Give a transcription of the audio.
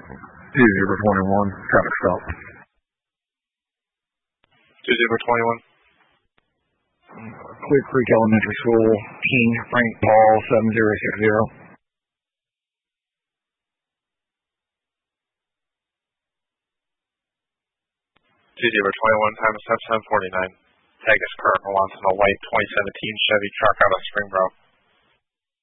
2-0-21, traffic stop. 2-0-21. Clear Creek Elementary School, King Frank Paul 7060. 2-0-21, time is 7:49. Tag is Kurt wants in a white 2017 Chevy truck out of Springboro.